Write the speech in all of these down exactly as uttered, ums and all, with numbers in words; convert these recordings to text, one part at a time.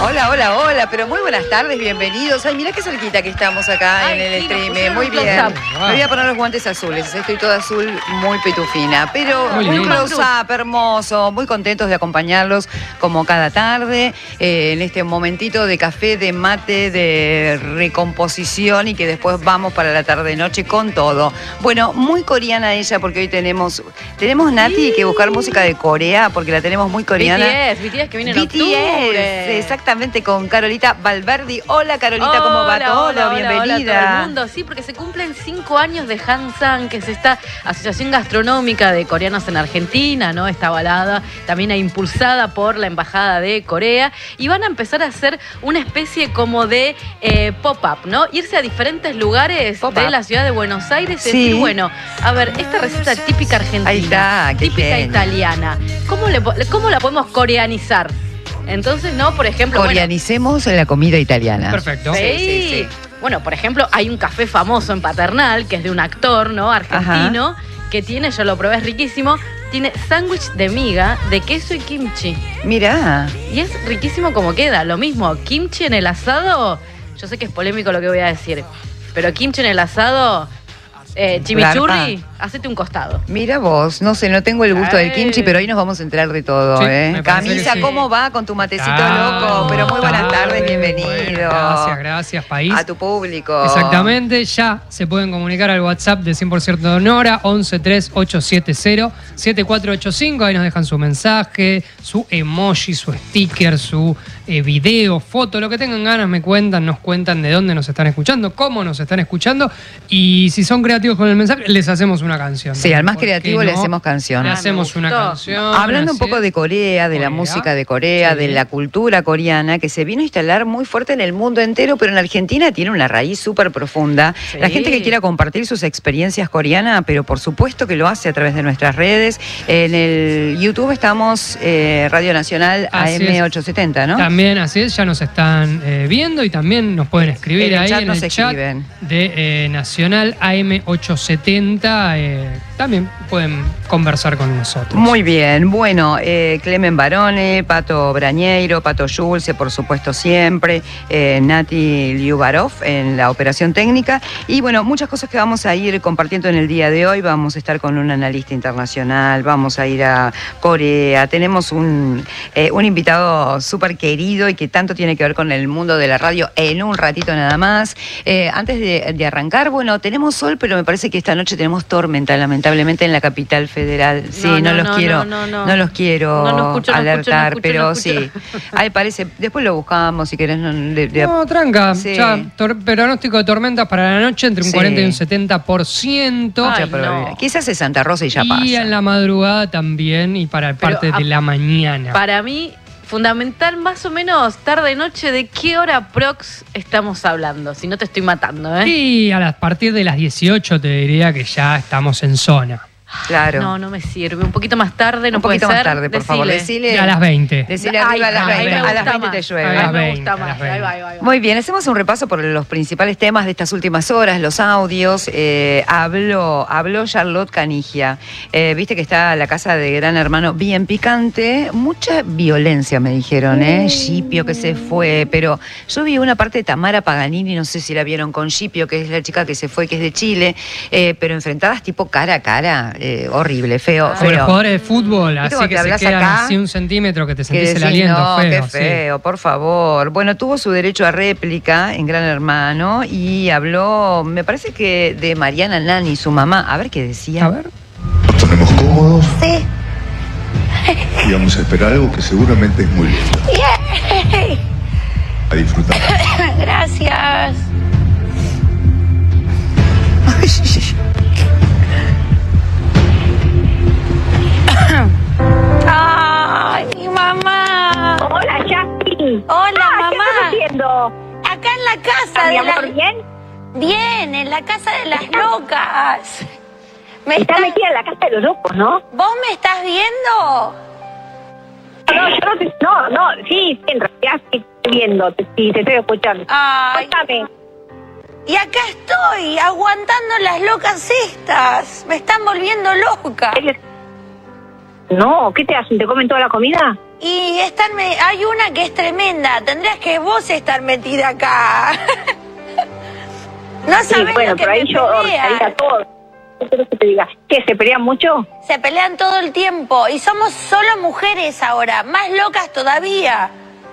Hola, hola, hola, pero muy buenas tardes, bienvenidos. Ay, mira qué cerquita que estamos acá Ay, en el sí, stream. Muy bien. Me voy a poner los guantes azules, estoy toda azul, muy pitufina, pero Muy un bien. close-up hermoso, muy contentos de acompañarlos como cada tarde, eh, en este momentito de café, de mate, de recomposición y que después vamos para la tarde-noche con todo. Bueno, muy coreana ella porque hoy tenemos, tenemos Nati Sí. que buscar música de Corea porque la tenemos muy coreana. B T S, B T S que viene en B T S, octubre. exactamente, con Carolita Valverdi. Hola Carolita, ¿cómo va Hola, todo? hola, hola, Bienvenida. hola a todo el mundo. Sí, porque se cumplen cinco años de Hansan, que es esta asociación gastronómica de coreanos en Argentina, ¿no? Está avalada, también impulsada por la Embajada de Corea. Y van a empezar a hacer una especie como de eh, pop-up, ¿no? Irse a diferentes lugares de la ciudad de Buenos Aires y Sí. decir, bueno, a ver, esta receta típica argentina, Ahí está, qué típica genio. italiana, ¿cómo, le, ¿cómo la podemos coreanizar? Entonces, ¿no? Por ejemplo, bueno, Coreanicemos la comida italiana. Perfecto. Sí. Sí, sí, sí. Bueno, por ejemplo, hay un café famoso en Paternal, que es de un actor, ¿no? Argentino, que tiene, yo lo probé, es riquísimo, tiene sándwich de miga, de queso y kimchi. Mirá. Y es riquísimo como queda. Lo mismo, kimchi en el asado, yo sé que es polémico lo que voy a decir, pero kimchi en el asado, eh, chimichurri, hacete un costado. Mira vos, no sé, no tengo el gusto del Ay. kimchi, pero hoy nos vamos a enterar de todo, Sí, ¿eh? me parece Camisa, que sí. ¿cómo va con tu matecito Claro, loco? Pero muy buenas está tardes, bien, bienvenido. bueno, gracias, gracias, país. A tu público. Exactamente, ya se pueden comunicar al WhatsApp de cien por ciento de Nora, once tres ocho siete cero siete cuatro ocho cinco. Ahí nos dejan su mensaje, su emoji, su sticker, su eh, video, foto, lo que tengan ganas, me cuentan, nos cuentan de dónde nos están escuchando, cómo nos están escuchando. Y si son creativos con el mensaje, les hacemos una canción. Sí, al más ¿Por qué creativo le no? hacemos canción. Le Ah, me hacemos una gustó. canción. Hablando un así poco es. de Corea, de la Corea. música de Corea, Sí. de la cultura coreana, que se vino a instalar muy fuerte en el mundo entero, pero en Argentina tiene una raíz súper profunda. Sí. La gente que quiera compartir sus experiencias coreanas, pero por supuesto que lo hace a través de nuestras redes. En el YouTube estamos eh, Radio Nacional Así A M es. ochocientos setenta, ¿no? También, así es, ya nos están eh, viendo y también nos pueden escribir En el ahí chat en nos el chat escriben. de eh, Nacional A M ochocientos setenta. Eh, también pueden conversar con nosotros. Muy bien, bueno, eh, Clemen Barone, Pato Brañeiro, Pato Yulce, por supuesto siempre, eh, Nati Liubarov en la operación técnica y bueno, muchas cosas que vamos a ir compartiendo en el día de hoy. Vamos a estar con un analista internacional, vamos a ir a Corea, tenemos un, eh, un invitado súper querido y que tanto tiene que ver con el mundo de la radio en un ratito nada más. Eh, antes de, de arrancar, bueno, tenemos sol, pero me parece que esta noche tenemos tormenta, lamentablemente, en la capital federal. Sí, no, No, no, los no, quiero, no, no, no, no. los quiero No, no escucho, no alertar, escucho, no pero escucho, no sí. Ahí parece, después lo buscamos si querés. No, de- de- No, tranca. Sí. Ya, tor- pronóstico de tormentas para la noche entre un Sí. cuarenta y un setenta por ciento. Ay, mucha probabilidad. no. Quizás es Santa Rosa y ya pasa. Y en la madrugada también y para Pero parte a- de la mañana. Para mí, fundamental más o menos tarde-noche, ¿de qué hora prox estamos hablando? Si no te estoy matando, ¿eh? Y a las- partir de las dieciocho te diría que ya estamos en zona. Claro. No, no me sirve. Un poquito más tarde, no un puede poquito más ser. tarde, por favor. Decile. Decile, Y a las veinte. decile Ay, arriba a las ay, veinte. me A las gusta veinte te más. llueve. A Ay, las me veinte, gusta a las más. Ahí va, veinte. ahí va, ahí va. Muy bien, hacemos un repaso por los principales temas de estas últimas horas, los audios. Eh, habló, habló Charlotte Canigia. Eh, Viste que está la casa de Gran Hermano bien picante. Mucha violencia, me dijeron, ¿eh? Shipio que se fue. Pero yo vi una parte de Tamara Paganini, no sé si la vieron con Shipio, que es la chica que se fue, que es de Chile. Eh, pero enfrentadas tipo cara a cara. Eh, horrible, feo, Como los feo. jugadores de fútbol, ¿Viste así cuando que te se hablas quedan acá? así un centímetro que te Que sentís el decís, aliento no, feo. qué sí. feo, por favor. Bueno, tuvo su derecho a réplica en Gran Hermano y habló, me parece que de Mariana Nani, su mamá. A ver qué decía. A ver. Nos ponemos cómodos Sí. y vamos a esperar algo que seguramente es muy lindo. Yay. A disfrutar. Gracias. Ay, mi mamá. Hola, Jackie. Hola, Ah, mamá. ¿qué estás haciendo? Acá en la casa ¿Está mi de amor las... bien? Bien, en la casa de las locas. ¿Me Está estás- metida en la casa de los locos, ¿no? ¿Vos me estás viendo? No, yo no te... No, no, sí, sí, en realidad sí estoy viendo, te, sí, te estoy escuchando. Ay, Contame. y acá estoy, aguantando las locas estas. Me están volviendo loca. ¿Ellos- No, ¿qué te hacen? ¿Te comen toda la comida? Y están me- hay una que es tremenda. Tendrías que vos estar metida acá. No Sí, sabés bueno, lo que pero ahí me yo pelean. organizaría todo. ¿Qué querés que te diga? ¿Qué, se pelean mucho? Se pelean todo el tiempo. Y somos solo mujeres ahora. Más locas todavía.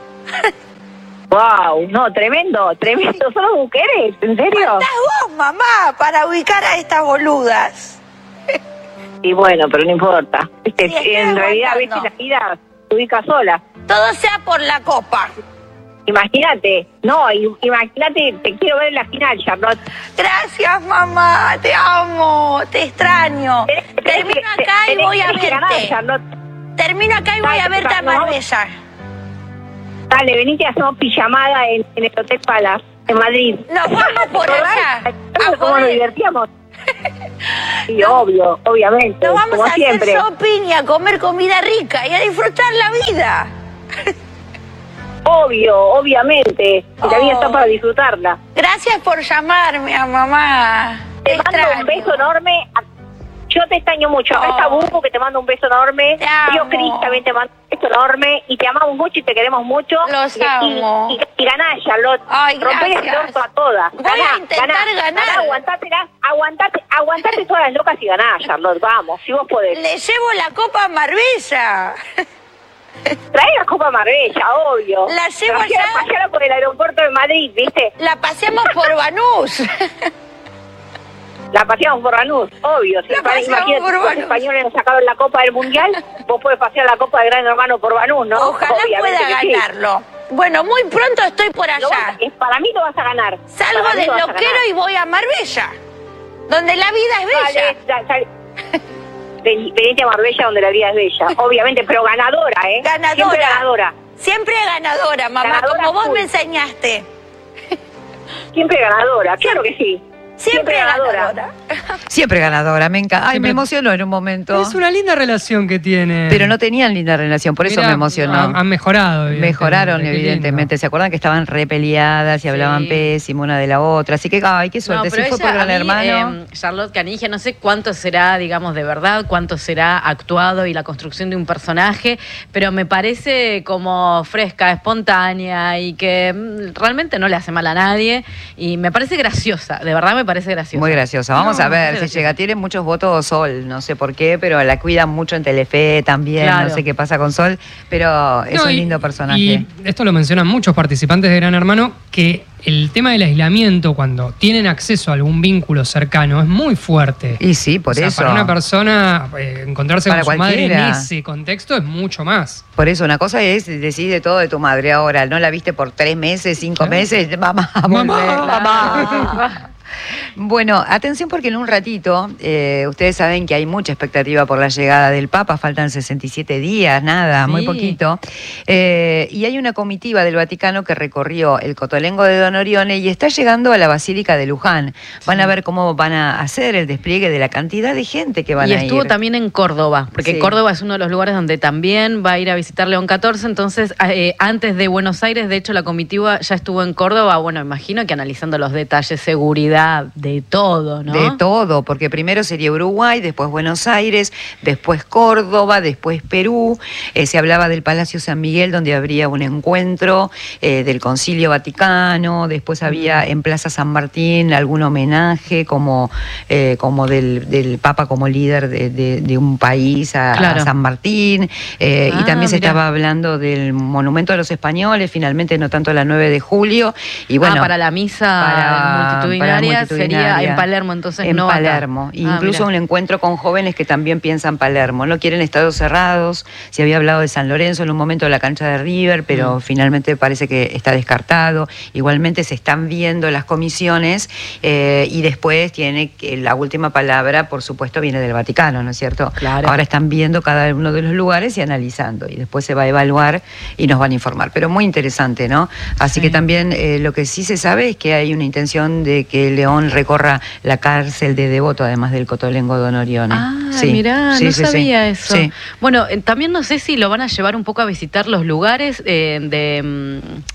Wow, no, tremendo, tremendo. ¿Solo mujeres? ¿En serio? Faltás vos, mamá, para ubicar a estas boludas. Y bueno, pero no importa. Viste, Sí, estoy en realidad a veces aguantando. la vida se ubica sola. Todo sea por la copa. Imagínate, no, i- imagínate, te quiero ver en la final, Charlotte. Gracias, mamá. Te amo. Te extraño. Termino acá y Tenés- voy a tenés que ganar, verte. Charlotte. Termino acá y voy a verte a Marbella. Dale, venite, hacemos pijamada en, en el Hotel Palace, en Madrid. Nos vamos por allá. ¿Sabes A cómo nos joder. divertíamos? Sí, obvio, obviamente, Nos vamos como a siempre. hacer shopping y a comer comida rica y a disfrutar la vida. Obvio, obviamente. Y la vida está Oh. para disfrutarla. Gracias por llamarme a mamá. Te mando extraño. un beso enorme. Yo te extraño mucho. Acá Oh. está Bubu, que te mando un beso enorme. Te amo. Yo, Cris, también te mando un beso enorme. Y te amamos mucho y te queremos mucho. Los y, y- amo. Y, y ganá, Charlotte. Ay, Rompele el gracias. orto a todas. Voy a intentar ganar. Ganá, aguantátela, aguantate, aguantate todas las locas y ganá, Charlotte. Vamos, si vos podés. Le llevo la copa a Marbella. Trae la Copa Marbella, obvio. La llevo Trajera- allá. paseala por el aeropuerto de Madrid, ¿viste? La paseamos por Banús. La paseamos por Lanús, obvio. Si La para- paseamos imagínate, por los Banús. españoles nos sacaron la Copa del Mundial, vos podés pasear la Copa de Gran Hermano por Banús, ¿no? Ojalá Obviamente pueda que sí. ganarlo. Bueno, muy pronto estoy por Lo vas- allá. es- para mí lo vas a ganar. Salgo Para mí del lo vas a loquero ganar. y voy a Marbella, donde la vida es bella. Dale, da- dale. Ven- Venite a Marbella donde la vida es bella, obviamente, pero ganadora, ¿eh? Ganadora. Siempre ganadora. Siempre ganadora, mamá, Ganadora como vos full. me enseñaste. Siempre ganadora, claro que sí. Siempre, ganadora. Siempre ganadora, me encanta. Ay, Siempre- me emocionó en un momento. Es una linda relación que tiene. Pero no tenían linda relación, por eso Mirá, me emocionó. Han, han mejorado. evidentemente, Mejoraron, qué lindo. evidentemente. ¿Se acuerdan que estaban re peleadas y hablaban Sí. pésimo una de la otra? Así que, ay, qué suerte. pero si fue ella, por Gran a mí, Hermano. eh, Charlotte Canigia, no sé cuánto será, digamos, de verdad, cuánto será actuado y la construcción de un personaje, pero me parece como fresca, espontánea y que mm, realmente no le hace mal a nadie y me parece graciosa, de verdad me parece graciosa. Muy graciosa. Vamos No, a ver muy si graciosa. llega. Tiene muchos votos Sol, no sé por qué, pero la cuidan mucho en Telefe también. Claro. No sé qué pasa con Sol, pero es No, un y- lindo personaje. Y esto lo mencionan muchos participantes de Gran Hermano, que el tema del aislamiento, cuando tienen acceso a algún vínculo cercano, es muy fuerte. Y sí, por O sea, eso. para una persona, eh, encontrarse Para con su madre en cualquiera. ese contexto es mucho más. Por eso, una cosa es decir de todo de tu madre ahora. No la viste por tres meses, cinco Claro. meses. Mamá, Mamá. volvé, mamá. Bueno, atención porque en un ratito, eh, ustedes saben que hay mucha expectativa por la llegada del Papa, faltan sesenta y siete días, nada, Sí. muy poquito. Eh, y hay una comitiva del Vaticano que recorrió el Cotolengo de Don Orione y está llegando a la Basílica de Luján. Van a ver cómo van a hacer el despliegue de la cantidad de gente que van Y a ir. estuvo también en Córdoba, porque Sí. Córdoba es uno de los lugares donde también va a ir a visitar León catorce, entonces eh, antes de Buenos Aires, de hecho la comitiva ya estuvo en Córdoba, bueno, imagino que analizando los detalles, seguridad, de todo, ¿no? De todo, porque primero sería Uruguay, después Buenos Aires, después Córdoba, después Perú. Eh, se hablaba del Palacio San Miguel, donde habría un encuentro eh, del Concilio Vaticano. Después había en Plaza San Martín algún homenaje como, eh, como del, del Papa como líder de, de- de un país a, a Claro. San Martín. Eh, y Ah, también se mirá. estaba hablando del Monumento de los Españoles, finalmente no tanto la nueve de julio. Y bueno, ah, para la misa para- multitudinaria, para multitudinaria. sería en Palermo, entonces en no acá. Palermo. Ah, Incluso mirá. un encuentro con jóvenes que también piensan Palermo. No quieren estados cerrados. Se había hablado de San Lorenzo en un momento de la cancha de River, pero Mm. finalmente parece que está descartado. Igualmente se están viendo las comisiones eh, y después tiene que la última palabra, por supuesto, viene del Vaticano, ¿no es cierto? Claro. Ahora están viendo cada uno de los lugares y analizando y después se va a evaluar y nos van a informar. Pero muy interesante, ¿no? Así Sí. que también eh, lo que sí se sabe es que hay una intención de que León recorra la cárcel de Devoto, además del Cotolengo Don Orione. Ah, Sí, mirá, sí, no sí, sí. sabía eso. Sí. Bueno, eh, también no sé si lo van a llevar un poco a visitar los lugares eh, de, mm,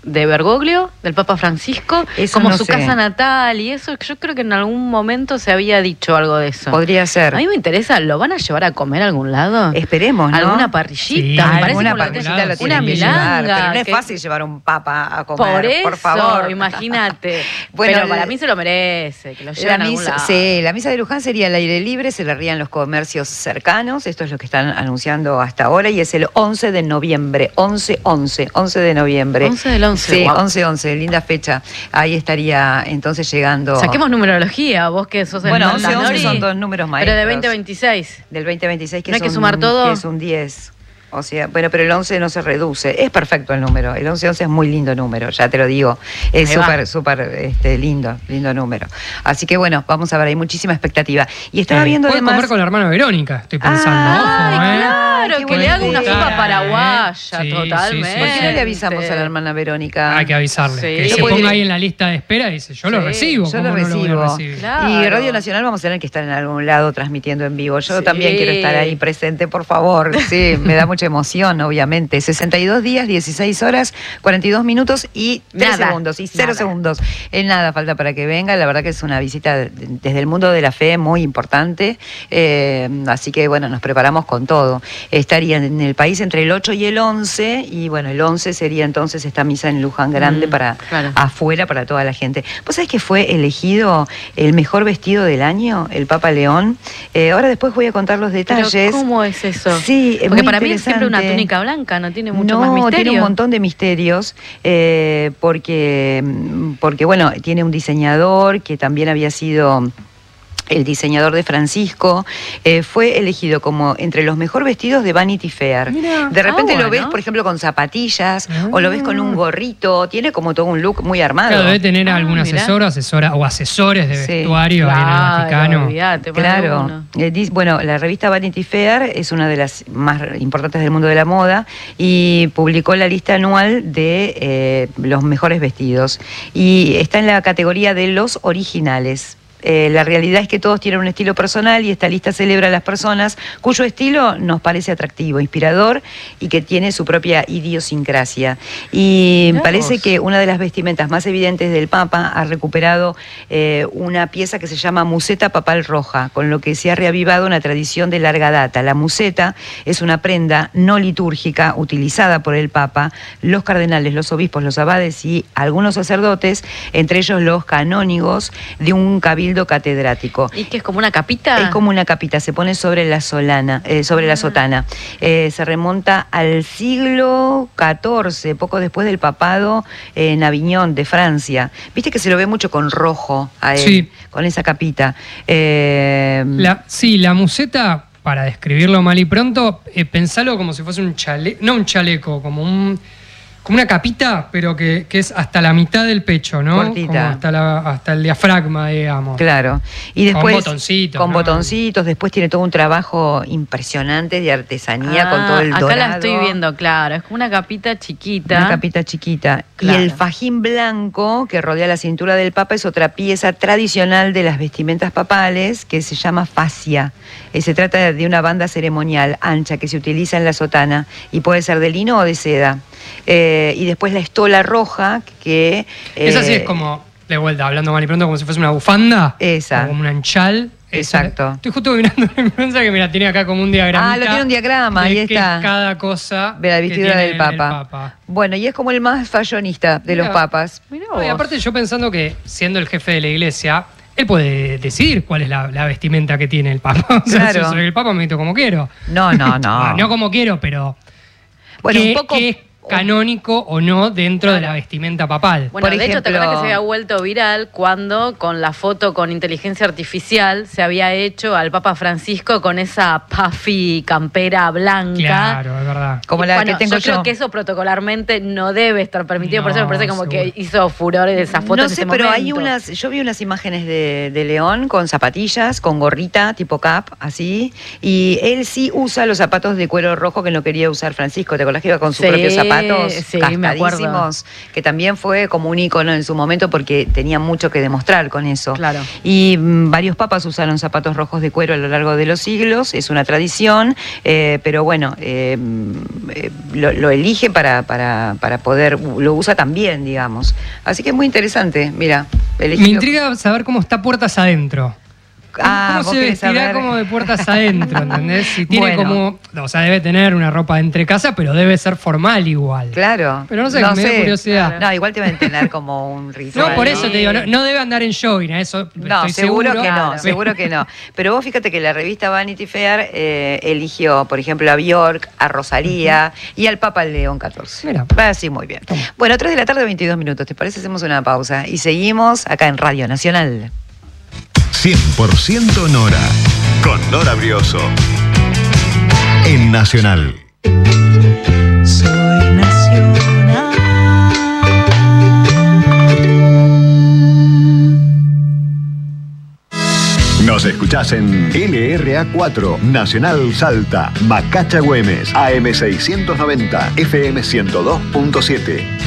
de Bergoglio, del Papa Francisco, Eso como no su sé. casa natal y eso. Yo creo que en algún momento se había dicho algo de eso. Podría ser. A mí me interesa, ¿lo van a llevar a comer a algún lado? Esperemos, ¿no? ¿Alguna parrillita? Sí, Me parece Alguna como lo que- parrillita lo Una tienen que milanga, llevar, pero no es que- fácil llevar un papa a comer, Por eso, por favor. imagínate. Bueno, Pero para el- mí se lo merece, que lo La lleven a algún misa, lado. sí, la misa de Luján sería al aire libre, se le rían los comercios cercanos, esto es lo que están anunciando hasta ahora, y es el once de noviembre, once once, once de noviembre. once del once, Sí, guau. once once, linda fecha. Ahí estaría entonces llegando... Saquemos numerología, vos que sos el Bueno, Nori. once once son dos números Pero maestros. de veinte a veintiséis. Del veinte veintiséis, que, ¿No es hay que un- sumar todo? que es un diez. O sea, bueno, pero el once no se reduce. Es perfecto el número. El once once es muy lindo número, ya te lo digo. Es Ahí va. súper, súper este, lindo, lindo número. Así que bueno, vamos a ver, hay muchísima expectativa. Y estaba Eh, viendo puede además... comer con la hermana Verónica, estoy pensando. Ah, Ojo, Ay, ¿eh? claro, Qué que le haga una buena sopa idea, paraguaya, ¿eh? Sí, totalmente. sí, ¿Por qué no le avisamos a la hermana Verónica? Hay que avisarle. Sí. Que Yo se puedo ponga ir- ahí en la lista de espera y dice, yo lo Sí, recibo. Yo ¿cómo lo no lo voy a recibo. recibir? Claro. Y Radio Nacional vamos a tener que estar en algún lado transmitiendo en vivo. Yo Sí. también quiero estar ahí presente, por favor. Sí, me da mucha emoción, obviamente. sesenta y dos días, dieciséis horas, cuarenta y dos minutos y tres Nada, segundos. Y cero nada. segundos. En nada falta para que venga. La verdad que es una visita de- desde el mundo de la fe muy importante. Eh, así que, bueno, nos preparamos con todo. Estaría en el país entre el ocho y el once. Y, bueno, el once sería entonces esta misa en Luján Grande Mm, para claro. afuera, para toda la gente. ¿Vos sabés que fue elegido el mejor vestido del año, el Papa León? Eh, ahora después voy a contar los Pero detalles. ¿cómo es eso? Sí, es Porque muy para mí es siempre una interesante. túnica blanca, no tiene mucho no, más misterio. tiene un montón de misterios, eh, porque, porque, bueno, tiene un diseñador que también había sido el diseñador de Francisco, eh, fue elegido como entre los mejores vestidos de Vanity Fair. Mira. De repente Ah, lo ves, bueno. por ejemplo, con zapatillas, Ah. o lo ves con un gorrito, tiene como todo un look muy armado. Claro, debe tener Ah, algún mirá. asesor o asesora o asesores de Sí. vestuario ahí en el Vaticano. olvídate, más de Claro. uno. Eh, dis- bueno, la revista Vanity Fair es una de las más importantes del mundo de la moda y publicó la lista anual de eh, los mejores vestidos. Y está en la categoría de los originales. Eh, la realidad es que todos tienen un estilo personal y esta lista celebra a las personas cuyo estilo nos parece atractivo, inspirador y que tiene su propia idiosincrasia. Y Mirá parece vos. que una de las vestimentas más evidentes del Papa ha recuperado eh, una pieza que se llama museta papal roja, con lo que se ha reavivado una tradición de larga data. La museta es una prenda no litúrgica utilizada por el Papa, los cardenales, los obispos, los abades y algunos sacerdotes, entre ellos los canónigos de un cabildo catedrático. ¿Y que es como una capita? Es como una capita, se pone sobre la solana, eh, sobre la sotana. Eh, se remonta al siglo catorce, poco después del papado en Aviñón, de Francia. Viste que se lo ve mucho con rojo a él, Sí. con esa capita. Eh, La, sí, la museta, para describirlo mal y pronto, eh, pensalo como si fuese un chaleco, no un chaleco, como un como una capita, pero que, que es hasta la mitad del pecho, ¿no? Cortita. Como hasta, la, hasta el diafragma, digamos. Claro. Y después, Con botoncitos, Con ¿no? botoncitos, después tiene todo un trabajo impresionante de artesanía Ah, con todo el acá dorado. la estoy viendo, claro. Es como una capita chiquita. Una capita chiquita. Claro. Y el fajín blanco que rodea la cintura del Papa es otra pieza tradicional de las vestimentas papales que se llama fascia. Eh, se trata de una banda ceremonial ancha que se utiliza en la sotana y puede ser de lino o de seda. Eh, y después la estola roja que... Esa sí eh, es como, de vuelta, hablando mal y pronto, como si fuese una bufanda. Esa. O como un anchal. Esa- Exacto. Estoy justo mirando una influencia que mira, tiene acá como un diagrama. Ah, lo tiene un diagrama, ahí está. Cada cosa. de la que vestidura tiene del el Papa. Papa. Bueno, y es como el más fashionista de Mirá. los papas. Mirá No, y vos. aparte yo pensando que siendo el jefe de la iglesia, él puede decidir cuál es la, la vestimenta que tiene el Papa. O sea, Claro. si soy el Papa me meto como quiero. No, no, no. Ah, no como quiero, pero Bueno, ¿qué, un poco... qué es canónico o no dentro de la vestimenta papal? Bueno, Por de hecho, ¿te ejemplo- acuerdas que se había vuelto viral cuando con la foto con inteligencia artificial se había hecho al Papa Francisco con esa puffy campera blanca? Claro, es verdad. Como Y la bueno, que tengo yo. yo. creo que eso protocolarmente no debe estar permitido, por eso me No, parece como seguro. que hizo furor de esa foto No en sé, ese pero momento. hay unas, yo vi unas imágenes de, de León con zapatillas, con gorrita, tipo cap, así, y él sí usa los zapatos de cuero rojo que no quería usar Francisco, ¿te acordás que iba con su Sí, propio zapato zapatos sí, me acuerdo. cascadísimos, que también fue como un ícono en su momento porque tenía mucho que demostrar con eso. Claro. Y mm, varios papas usaron zapatos rojos de cuero a lo largo de los siglos, es una tradición, eh, pero bueno, eh, eh, lo, lo elige para, para, para poder, lo usa también, digamos. Así que es muy interesante, mira. Me intriga saber cómo está puertas adentro. Ah, ¿Cómo vos se querés vestirá saber. como de puertas adentro, ¿entendés? Si tiene Bueno. como... O sea, debe tener una ropa entre casa, pero debe ser formal igual. Claro. Pero no sé, me da curiosidad. No, igual te va a tener como un ritual. No, por eso te digo, no, no debe andar en jogging, eso No, estoy seguro, seguro que no, Claro. seguro que no. Pero vos fíjate que la revista Vanity Fair eh, eligió, por ejemplo, a Bjork, a Rosalía uh-huh. y al Papa León catorce. Mira. Va así muy bien. Bueno, tres de la tarde, veintidós minutos. ¿Te parece? Hacemos una pausa y seguimos acá en Radio Nacional. cien por ciento Nora, con Nora Brioso, en Nacional. Soy Nacional. Nos escuchás en L R A cuatro, Nacional Salta, Macacha Güemes, A M seiscientos noventa, F M ciento dos punto siete.